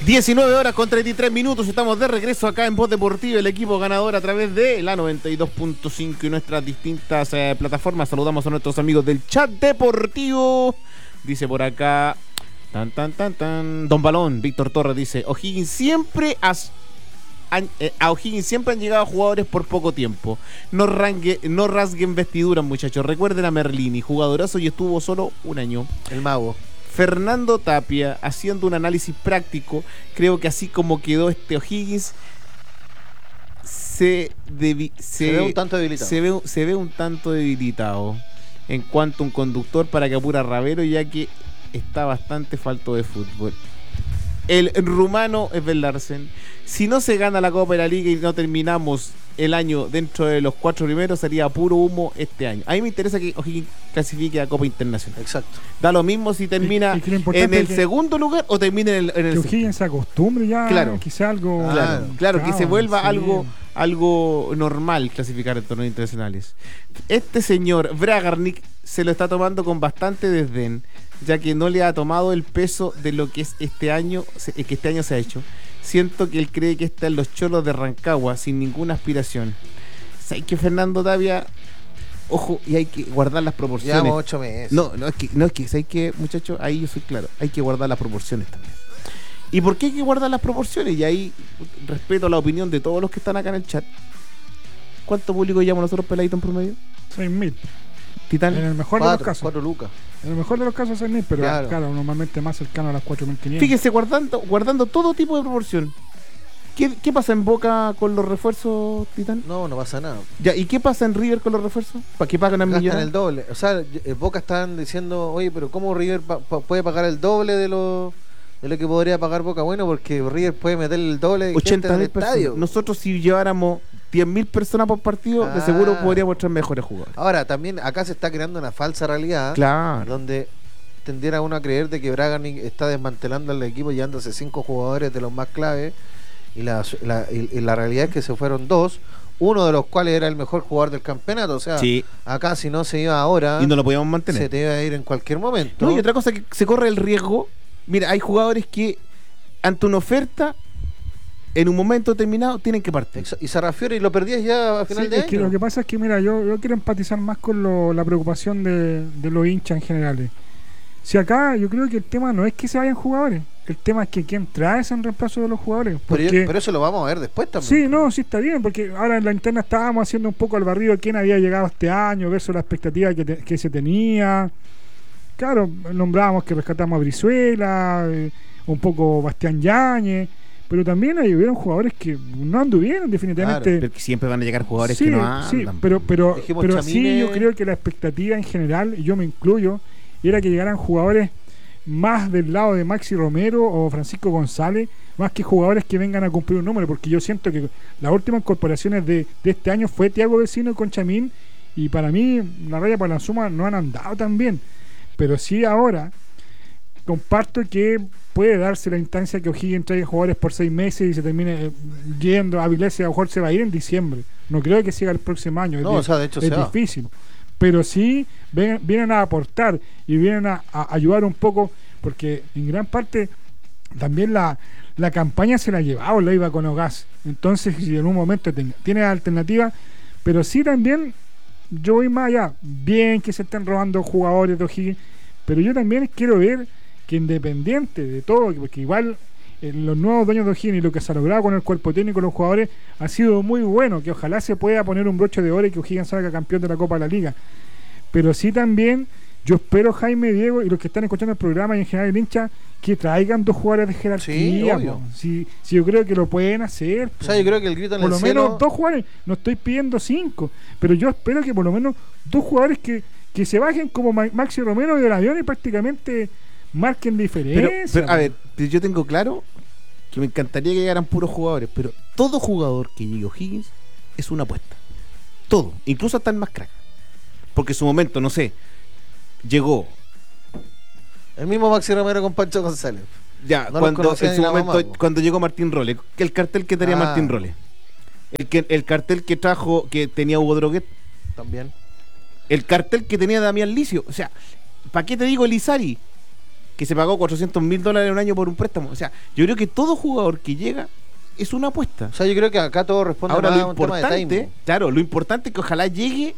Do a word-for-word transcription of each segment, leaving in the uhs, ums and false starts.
diecinueve horas con treinta y tres minutos, estamos de regreso acá en Voz Deportiva, el equipo ganador a través de la noventa y dos punto cinco y nuestras distintas eh, plataformas. Saludamos a nuestros amigos del chat deportivo. Dice por acá, tan tan tan tan, Don Balón, Víctor Torres dice, O'Higgins siempre has, han, eh, a O'Higgins siempre han llegado jugadores por poco tiempo. No, rangue, no rasguen vestiduras, muchachos. Recuerden a Merlini, jugadorazo y estuvo solo un año. El mago. Fernando Tapia, haciendo un análisis práctico, creo que así como quedó este O'Higgins, se, debi- se, se ve un tanto debilitado. Se ve, se ve un tanto debilitado en cuanto a un conductor para que apura Ravero, ya que está bastante falto de fútbol. El rumano es Larsen. Si no se gana la Copa de la Liga y no terminamos el año dentro de los cuatro primeros, sería puro humo este año. A mí me interesa que O'Higgins clasifique a Copa Internacional. Exacto. Da lo mismo si termina y, y en el segundo lugar o termina en el, en el que O'Higgins se acostumbre ya, claro. quizá algo claro, claro, claro, que se vuelva sí. algo algo normal clasificar en torneos internacionales. Este señor Bragarnik se lo está tomando con bastante desdén, ya que no le ha tomado el peso de lo que es este año, que este año se ha hecho. Siento que él cree que está en los cholos de Rancagua sin ninguna aspiración. ¿Sabes que Fernando Tapia? Ojo, y hay que guardar las proporciones. Llevamos ocho meses. No, no es que, no es que, ¿sabes qué, muchachos? Ahí yo soy claro. Hay que guardar las proporciones también. ¿Y por qué hay que guardar las proporciones? Y ahí respeto la opinión de todos los que están acá en el chat. ¿Cuánto público llevamos nosotros, peladito, en promedio? seis mil. Titán. En el mejor cuatro, de los casos. cuatro lucas. En el mejor de los casos seis mil, pero claro. claro, normalmente más cercano a las cuatro mil quinientos. Fíjese, guardando, guardando todo tipo de proporción. ¿Qué, ¿Qué pasa en Boca con los refuerzos, Titán? No, no pasa nada. Ya, ¿y qué pasa en River con los refuerzos? ¿Para qué pagan a Gastan millones? el doble. O sea, eh, Boca están diciendo, oye, pero ¿cómo River pa- pa- puede pagar el doble de lo, de lo que podría pagar Boca? Bueno, porque River puede meter el doble de ochenta gente en mil el personas. estadio. Nosotros, si lleváramos diez mil personas por partido, Ah. de seguro podríamos traer mejores jugadores. Ahora, también acá se está creando una falsa realidad. Claro. Donde tendiera uno a creer de que Bragarnik está desmantelando el equipo llevándose cinco jugadores de los más claves y la, la, y, y la realidad es que se fueron dos, uno de los cuales era el mejor jugador del campeonato. O sea, Sí. acá si no se iba ahora Y no lo podíamos mantener. se te iba a ir en cualquier momento. No, y otra cosa que se corre el riesgo. Mira, hay jugadores que ante una oferta en un momento determinado tienen que partir. Exa- y Sarrafiori lo perdías ya a final Sí, de es año. que lo que pasa es que, mira, yo, yo quiero empatizar más con lo, la preocupación de, de los hinchas en general. Si acá yo creo que el tema no es que se vayan jugadores, el tema es que quién trae en reemplazo de los jugadores. pero, yo- Porque, pero eso lo vamos a ver después también. sí, no, sí está bien, porque ahora en la interna estábamos haciendo un poco al barrido de quién había llegado este año versus la expectativa que, te- que se tenía. Claro, nombrábamos que rescatamos a Brizuela, eh, un poco Bastián Yáñez, pero también hay hubieron jugadores que no anduvieron definitivamente. Pero que siempre van a llegar jugadores Sí, que no andan. sí, pero, pero, Dijimos pero Chamine. sí, yo creo que la expectativa en general, y yo me incluyo, era que llegaran jugadores más del lado de Maxi Romero o Francisco González, más que jugadores que vengan a cumplir un número, porque yo siento que las últimas incorporaciones de, de este año fue Thiago Vecino y Conchamín, y para mí la raya para la suma no han andado tan bien, pero sí ahora comparto que puede darse la instancia que O'Higgins traiga jugadores por seis meses y se termine eh, yendo a Vilés, a lo mejor se va a ir en diciembre, no creo que siga el próximo año. No, es, o sea, de hecho es se va. difícil, pero sí ven- vienen a aportar y vienen a, a ayudar un poco, porque en gran parte también la, la campaña se la ha llevado la iba con Ogas, entonces si en un momento ten- tiene alternativa, pero sí también yo voy más allá, bien que se estén robando jugadores de O'Higgins, pero yo también quiero ver que independiente de todo, porque igual eh, los nuevos dueños de O'Higgins y lo que se ha logrado con el cuerpo técnico y los jugadores ha sido muy bueno, que ojalá se pueda poner un broche de oro y que O'Higgins salga campeón de la Copa de la Liga, pero sí también yo espero, Jaime, Diego y los que están escuchando el programa y en general el hincha, que traigan dos jugadores de jerarquía. Sí, obvio. po. Si, si yo creo que lo pueden hacer, O sea, yo creo que el grito en por el lo cielo... menos dos jugadores, no estoy pidiendo cinco, pero yo espero que por lo menos dos jugadores que, que se bajen como Ma- Maxi Romero del avión y prácticamente marquen diferencia. Pero, pero, a ver, yo tengo claro que me encantaría que llegaran puros jugadores, pero todo jugador que llegue a O'Higgins es una apuesta. Todo, incluso hasta el más crack. Porque en su momento, no sé, llegó El mismo Maxi Romero con Pancho González. ya No los cuando conocía en ni su la momento mamá, po. cuando llegó Martín Role, que el cartel que tenía Ah. Martín Role, el que el cartel que trajo que tenía Hugo Droguet, También. el cartel que tenía Damián Licio, o sea, ¿para qué te digo Elizari? que se pagó cuatrocientos mil dólares en un año por un préstamo. O sea, yo creo que todo jugador que llega es una apuesta. O sea, yo creo que acá todo responde Ahora más lo a un tema de timing. importante, claro, lo importante es que ojalá llegue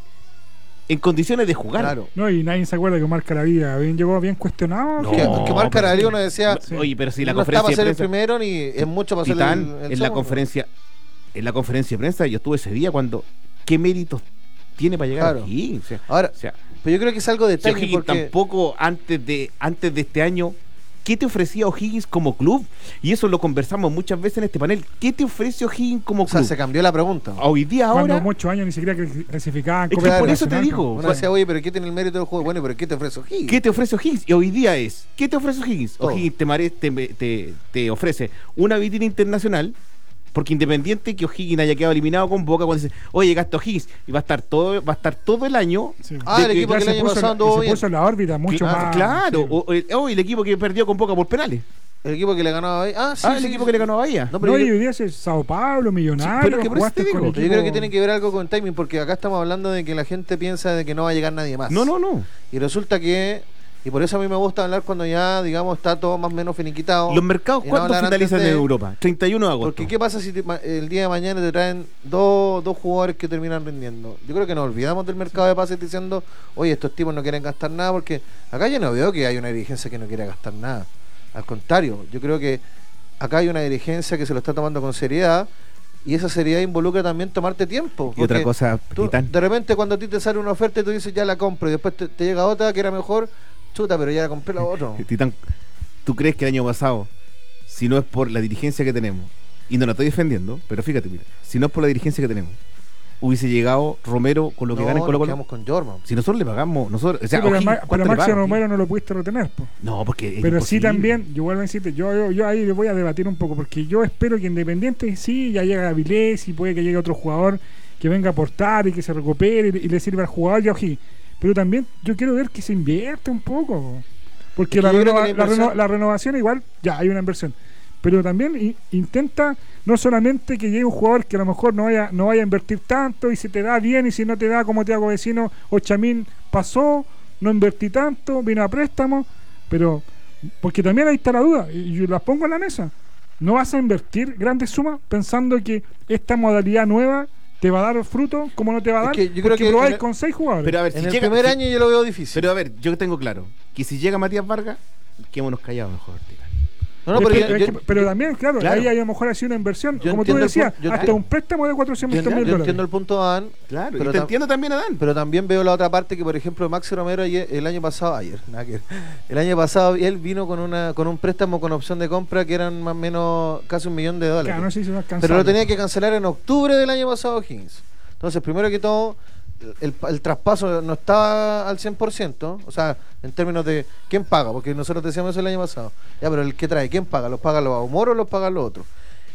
en condiciones de jugar. Claro. No, y nadie se acuerda que Omar Caravilla bien llegó bien cuestionado. No, Que, que Marc pero- Carabalí uno decía, Sí. Oye, pero si la no está para conferencia ser de el prensa, primero ni es mucho para ser el, Titán, el en la segundo. conferencia, en la conferencia de prensa, yo estuve ese día cuando, ¿qué méritos tiene para llegar Claro. aquí? O sea, Ahora, o sea, pero yo creo que es algo de si timing O'Higgins porque tampoco antes de, antes de este año, ¿qué te ofrecía O'Higgins como club? Y eso lo conversamos muchas veces en este panel. ¿Qué te ofrece O'Higgins como o sea, club? se cambió la pregunta. Hoy día Cuando ahora, muchos años ni siquiera cl- clasificaban. Es que Copa por eso te Internacional, digo, po. Uno decía, oye, pero ¿qué tiene el mérito del juego? Bueno, pero ¿qué te ofrece O'Higgins? ¿qué te ofrece O'Higgins? Y hoy día es, ¿qué te ofrece O'Higgins? Todo. O'Higgins te, mare- te, te, te ofrece una vitrina internacional, porque independiente que O'Higgins haya quedado eliminado con Boca, cuando dice, oye, llegaste a O'Higgins, y va a estar todo, va a estar todo el año. Sí. Ah, el de equipo Ya que el se año puso, pasado en la- anduvo se bien. puso en la órbita mucho Claro, más. claro. sí. O, o el, oh, el equipo que perdió con Boca por penales. El equipo que le ganó a Bahía. Ah, sí, ah, el sí, equipo sí. que le ganó a Bahía. No, pero No, yo- y hoy día es Sao Paulo, Millonario. Sí, pero que por eso jugaste te con digo. Pero yo creo que equipo- tiene que ver algo con timing, porque acá estamos hablando de que la gente piensa de que no va a llegar nadie más. No, no, no. Y resulta que, y por eso a mí me gusta hablar cuando ya, digamos, está todo más o menos finiquitado. Los mercados, Y no ¿cuándo hablar finalizan antes en de- Europa? treinta y uno de agosto. Porque ¿qué pasa si te- ma- el día de mañana te traen dos, dos jugadores que terminan rindiendo? Yo creo que nos olvidamos del mercado de pases diciendo, oye, estos tipos no quieren gastar nada, porque acá yo no veo que hay una dirigencia que no quiera gastar nada. Al contrario, yo creo que acá hay una dirigencia que se lo está tomando con seriedad, y esa seriedad involucra también tomarte tiempo. Y otra porque cosa, tú, Titán. de repente cuando a ti te sale una oferta y tú dices, ya la compro, y después te, te llega otra que era mejor, chuta, pero ya la compré la otra. Titán, ¿tú crees que el año pasado, si no es por la dirigencia que tenemos, y no la estoy defendiendo, pero fíjate, mira, si no es por la dirigencia que tenemos, hubiese llegado Romero con lo que No, gana en Colo nos Colo? quedamos con Jorman. Si nosotros le pagamos, nosotros, o sea, Sí, pero, O'Higgins, Ma- ¿cuánto pero le Maxi pagan? Romero no lo pudiste retener. Po. No, porque es Pero sí imposible. también, yo vuelvo a decirte, yo, yo, yo ahí le voy a debatir un poco, porque yo espero que Independiente sí, ya llega Avilés y puede que llegue otro jugador que venga a aportar y que se recupere y, y le sirva al jugador y a O'Higgins. Pero también yo quiero ver que se invierta un poco, porque Es que la, yo creo renova- que la la reno- inversión- la renovación igual, ya hay una inversión. Pero también i- intenta no solamente que llegue un jugador que a lo mejor no vaya, no vaya a invertir tanto y si te da bien y si no te da como te hago vecino, Ochamín pasó, no invertí tanto, vino a préstamo, pero porque también ahí está la duda y yo las pongo en la mesa. No vas a invertir grandes sumas pensando que esta modalidad nueva te va a dar fruto, como no te va a Es dar, que yo creo porque que probáis en el- con seis jugadores. Pero a ver, En si el llega, primer si- año yo lo veo difícil. Pero a ver, yo tengo claro que si llega Matías Vargas, quedémonos callados mejor, Titán. no, no, Es pero, que- yo, es yo- que- pero también, claro, Claro. ahí a lo mejor ha sido una inversión, Yo como tú entiendo el decías, pu- yo hasta entiendo- un préstamo de yo- cuatrocientos yo mil dólares. entiendo el punto de Adán, Claro, Pero y te tam- entiendo también, Adán. pero también veo la otra parte que, por ejemplo, Maxi Romero ayer- el año pasado, ayer, nada que ver, el año pasado él vino con una con un préstamo con opción de compra que eran más o menos casi un millón de dólares. Claro, no sé si va a alcanzar. Pero lo tenía que cancelar en octubre del año pasado Higgins. Entonces, primero que todo, el, el traspaso no estaba al cien por ciento, o sea, en términos de quién paga, porque nosotros decíamos eso el año pasado. Ya, pero el que trae, ¿quién paga? ¿Los paga los Ahumor o los pagan los otros?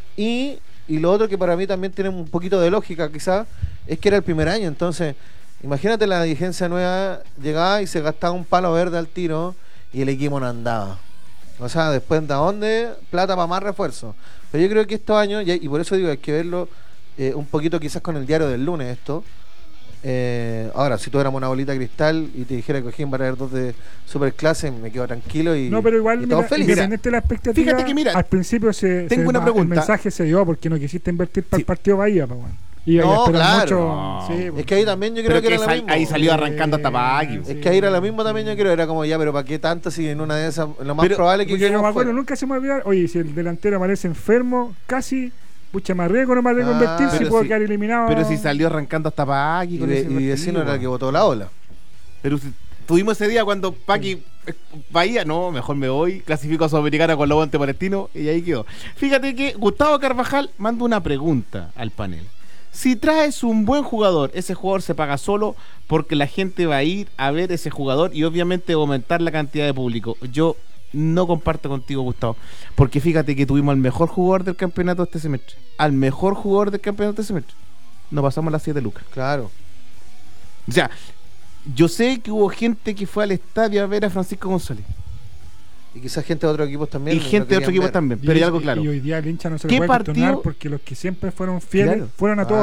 Y, y lo otro que para mí también tiene un poquito de lógica, quizás, es que era el primer año. Entonces, imagínate la dirigencia nueva llegaba y se gastaba un palo verde al tiro y el equipo no andaba. O sea, después de dónde, plata para más refuerzo. Pero yo creo que estos años, y, y por eso digo, hay que verlo eh, un poquito quizás con el diario del lunes esto. Eh, ahora, si tuviéramos una bolita de cristal y te dijera que O'Higgins va a traer dos de superclase, me quedo tranquilo y, No, pero igual, y todos mira, felices. independiente de la expectativa, Fíjate que mira, al principio se, tengo se- una ma- pregunta. el mensaje se dio porque no quisiste invertir para Sí. el partido Bahía, pues, bueno. Y No, y esperar claro. mucho. No. Sí, Es pues. que ahí también yo creo Pero que que era lo sal- mismo. ahí salió arrancando hasta Paqui. Sí. Es que ahí era lo mismo también yo creo, era como ya, pero ¿para qué tanto si en una de esas lo más Pero- probable es que Porque no me quedemos acuerdo, fuera? nunca se me olvidó. Oye, si el delantero aparece enfermo, casi, pucha, me arriesgo, no me arriesgo a Ah, invertir si pero puedo si- quedar eliminado. Pero si salió arrancando hasta Paqui Y, con de- ese y partido, vecino era el que weón. botó la ola. Pero si tuvimos ese día cuando Paqui eh, Bahía, no, mejor me voy, clasifico a Sudamericana con Lobonte Palestino y ahí quedó. Fíjate que Gustavo Carvajal manda una pregunta al panel. Si traes un buen jugador, ese jugador se paga solo porque la gente va a ir a ver ese jugador y obviamente va a aumentar la cantidad de público. Yo no comparto contigo, Gustavo, porque fíjate que tuvimos al mejor jugador del campeonato este semestre. Al mejor jugador del campeonato este semestre. No pasamos las siete lucas. Claro. O sea, yo sé que hubo gente que fue al estadio a ver a Francisco González. Y quizás gente de otros equipos también. Y lo gente de querían otros equipos ver. también. Y- Pero hay algo claro. Y hoy día el hincha no se ¿Qué le puede cuestionar partido? porque los que siempre fueron fieles Claro. fueron a Ah, todos